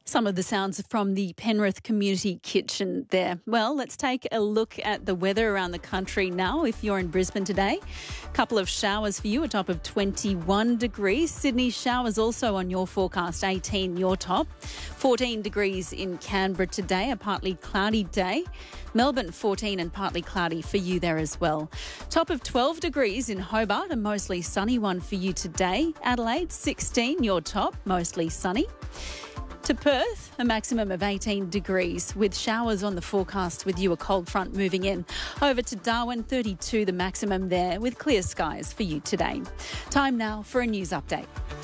Some of the sounds from the Penrith Community Kitchen there. Well, let's take a look at the weather around the country now. If you're in Brisbane today, a couple of showers for you, a top of 21 degrees. Sydney showers also on your forecast, 18 your top. 14 degrees in Canberra today, a partly cloudy day. Melbourne 14 and partly cloudy for you there as well. Top of 12 degrees in Hobart, a mostly sunny one for you today. Adelaide 16 your top, mostly sunny. To Perth, a maximum of 18 degrees with showers on the forecast with you, a cold front moving in. Over to Darwin, 32 the maximum there with clear skies for you today. Time now for a news update.